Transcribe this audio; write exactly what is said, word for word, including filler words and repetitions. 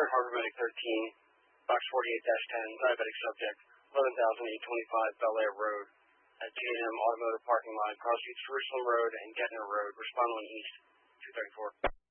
Harbor Medic thirteen, box forty-eight dash ten, diabetic subject, eleven thousand eight hundred twenty-five Bel Air Road, at J and M Automotive Parking Lot, cross East Jerusalem Road and Getner Road, respond when east, two thirty-four.